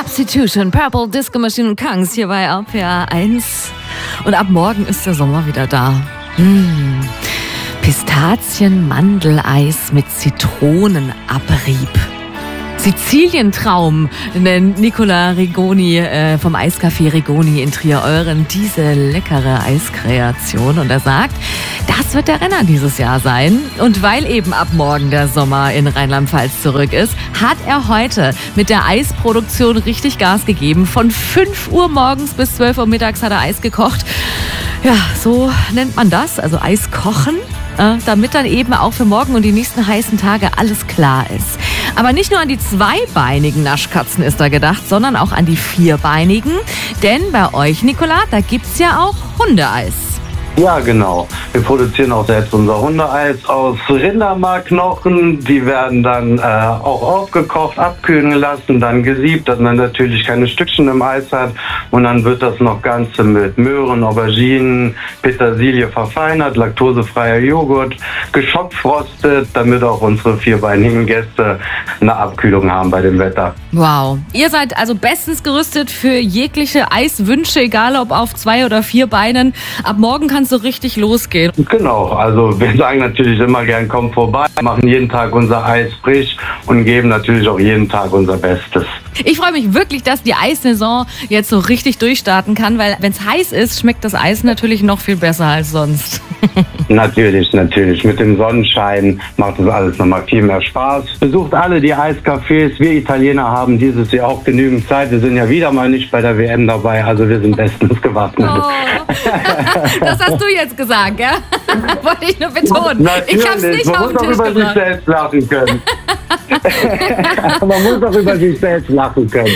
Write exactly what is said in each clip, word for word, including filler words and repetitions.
Substitution, Purple Disco Machine und Kangs hier bei R P R eins. Und ab morgen ist der Sommer wieder da. Mmh. Pistazien-Mandeleis mit Zitronenabrieb. Sizilientraum nennt Nicola Rigoni äh, vom Eiscafé Rigoni in Trier-Euren diese leckere Eiskreation. Und er sagt, das wird der Renner dieses Jahr sein. Und weil eben ab morgen der Sommer in Rheinland-Pfalz zurück ist, hat er heute mit der Eisproduktion richtig Gas gegeben. Von fünf Uhr morgens bis zwölf Uhr mittags hat er Eis gekocht. Ja, so nennt man das, also Eis kochen, äh, damit dann eben auch für morgen und die nächsten heißen Tage alles klar ist. Aber nicht nur an die zweibeinigen Naschkatzen ist da gedacht, sondern auch an die vierbeinigen. Denn bei euch, Nicola, da gibt's ja auch Hundeeis. Ja, genau. Wir produzieren auch selbst unser Hundeeis aus Rindermarkknochen. Die werden dann äh, auch aufgekocht, abkühlen lassen, dann gesiebt, dass man natürlich keine Stückchen im Eis hat. Und dann wird das noch Ganze mit Möhren, Auberginen, Petersilie verfeinert, laktosefreier Joghurt, geschockfrostet, damit auch unsere vierbeinigen Gäste eine Abkühlung haben bei dem Wetter. Wow. Ihr seid also bestens gerüstet für jegliche Eiswünsche, egal ob auf zwei oder vier Beinen. Ab morgen kann so richtig losgehen. Genau, also wir sagen natürlich immer gern, kommt vorbei, machen jeden Tag unser Eis frisch und geben natürlich auch jeden Tag unser Bestes. Ich freue mich wirklich, dass die Eissaison jetzt so richtig durchstarten kann, weil wenn es heiß ist, schmeckt das Eis natürlich noch viel besser als sonst. Natürlich, natürlich. Mit dem Sonnenschein macht das alles nochmal viel mehr Spaß. Besucht alle die Eiscafés. Wir Italiener haben dieses Jahr auch genügend Zeit. Wir sind ja wieder mal nicht bei der W M dabei, also wir sind bestens gewappnet. Oh. Das hast du jetzt gesagt, ja? Wollte ich nur betonen. Natürlich. Ich hab's nicht Man auf den muss Tisch auch über gebracht. sich selbst lachen können. Man muss auch über sich selbst lachen können.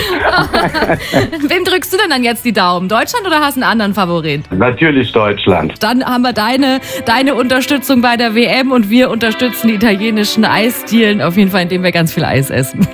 Wem drückst du denn dann jetzt die Daumen? Deutschland oder hast du einen anderen Favorit? Natürlich Deutschland. Dann haben wir deine, deine Unterstützung bei der W M und wir unterstützen die italienischen Eisdielen auf jeden Fall, indem wir ganz viel Eis essen.